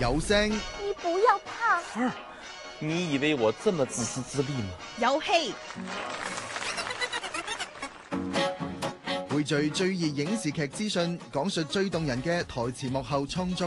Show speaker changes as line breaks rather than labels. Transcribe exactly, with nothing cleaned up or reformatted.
有聲，
你不要怕。
芬兒，你以為我這麼自私自利嗎？
有戲。
匯聚最熱影視劇資訊，講述最動人嘅台前幕後創作